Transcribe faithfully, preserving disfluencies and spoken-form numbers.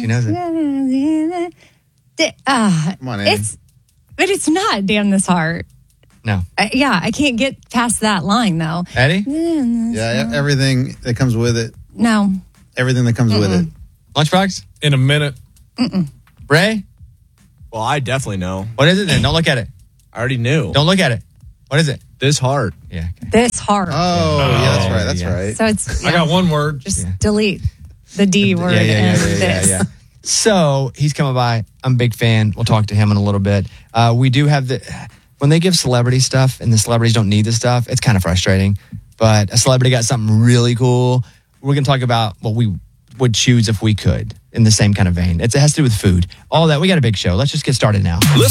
She knows it. Uh, Come on, Eddie. It's, but it's not Damn This Heart. No. Uh, yeah, I can't get past that line, though. Eddie? Yeah, everything that comes with it. No. Everything that comes Mm-mm. with it. Lunchbox? In a minute. Mm-mm. Ray? Well, I definitely know. What is it then? Don't look at it. I already knew. Don't look at it. What is it? This Heart. Yeah. Okay. This Heart. Oh, yeah, yeah that's right. That's yeah. right. So it's. Yeah. I got one word. Just yeah. delete the D word yeah, yeah, and yeah, yeah, this. Yeah, yeah. So he's coming by. I'm a big fan. We'll talk to him in a little bit. Uh, we do have the. When they give celebrity stuff and the celebrities don't need the stuff, it's kind of frustrating. But a celebrity got something really cool. We're going to talk about what we would choose if we could in the same kind of vein. It's, it has to do with food. All that. We got a big show. Let's just get started now. Listen